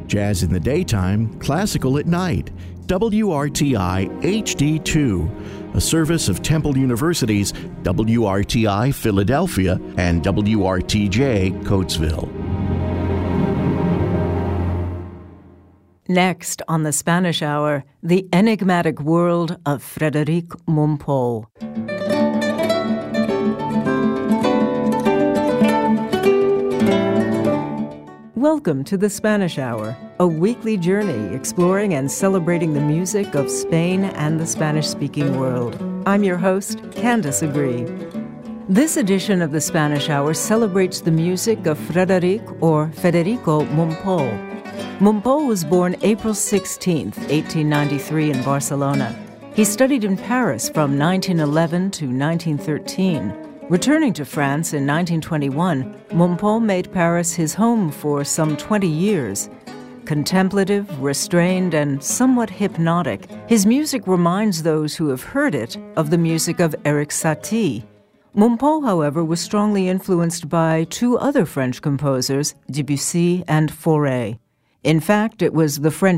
Jazz in the daytime, classical at night. WRTI HD2, a service of Temple University's WRTI Philadelphia and WRTJ Coatesville. Next on the Spanish Hour, the enigmatic world of Frédéric Mompou. Welcome to the Spanish Hour, a weekly journey exploring and celebrating the music of Spain and the Spanish-speaking world. I'm your host, Candace Agree. This edition of the Spanish Hour celebrates the music of Frédéric or Federico Mompou. Mompou was born April 16, 1893 in Barcelona. He studied in Paris from 1911 to 1913. Returning to France in 1921, Mompou made Paris his home for some 20 years. Contemplative, restrained, and somewhat hypnotic, his music reminds those who have heard it of the music of Erik Satie. Mompou, however, was strongly influenced by two other French composers, Debussy and Fauré. In fact, it was the French